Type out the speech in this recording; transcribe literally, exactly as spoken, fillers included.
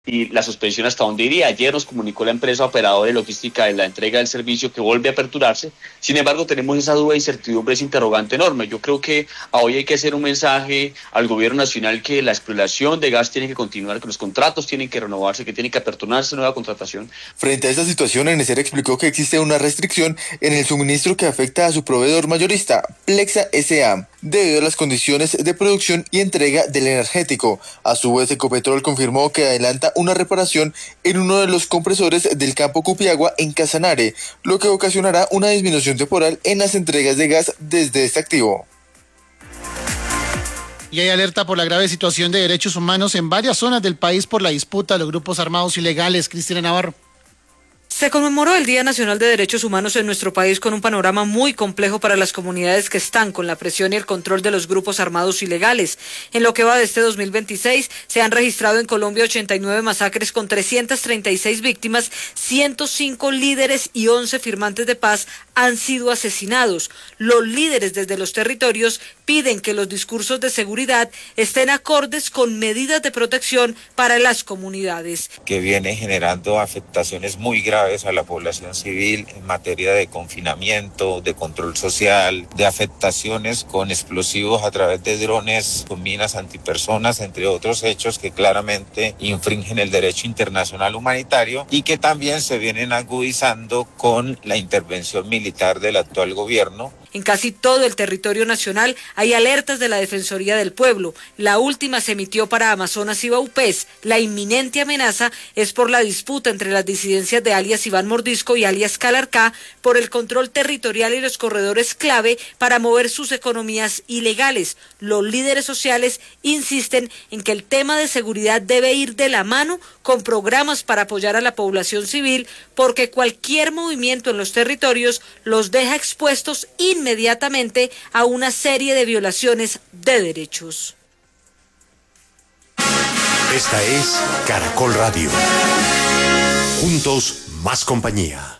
y la suspensión hasta dónde iría. Ayer nos comunicó la empresa operadora de logística de la entrega del servicio que vuelve a aperturarse. Sin embargo, tenemos esa duda e incertidumbre, ese interrogante enorme. Yo creo que hoy hay que hacer un mensaje al gobierno nacional que la exploración de gas tiene que continuar, que los contratos tienen que renovarse, que tiene que aperturarse nueva contratación. Frente a esta situación, Enecer explicó que existe una restricción en el suministro que afecta a su proveedor mayorista, Plexa S A, debido a las condiciones de producción y entrega del energético. A su vez, Ecopetrol confirmó que adelanta una reparación en uno de los compresores del campo Cupiagua en Casanare, lo que ocasionará una disminución temporal en las entregas de gas desde este activo. Y hay alerta por la grave situación de derechos humanos en varias zonas del país por la disputa de los grupos armados ilegales. Cristina Navarro. Se conmemoró el Día Nacional de Derechos Humanos en nuestro país con un panorama muy complejo para las comunidades que están con la presión y el control de los grupos armados ilegales. En lo que va de este dos mil veintiséis, se han registrado en Colombia ochenta y nueve masacres con trescientas treinta y seis víctimas, ciento cinco líderes y once firmantes de paz han sido asesinados. Los líderes desde los territorios piden que los discursos de seguridad estén acordes con medidas de protección para las comunidades. Que viene generando afectaciones muy graves a la población civil en materia de confinamiento, de control social, de afectaciones con explosivos a través de drones, con minas antipersonas, entre otros hechos que claramente infringen el derecho internacional humanitario y que también se vienen agudizando con la intervención militar del actual gobierno. En casi todo el territorio nacional hay alertas de la Defensoría del Pueblo. La última se emitió para Amazonas y Baupés. La inminente amenaza es por la disputa entre las disidencias de alias Iván Mordisco y alias Calarcá por el control territorial y los corredores clave para mover sus economías ilegales. Los líderes sociales insisten en que el tema de seguridad debe ir de la mano con programas para apoyar a la población civil, porque cualquier movimiento en los territorios los deja expuestos inmediatamente inmediatamente a una serie de violaciones de derechos. Esta es Caracol Radio. Juntos, más compañía.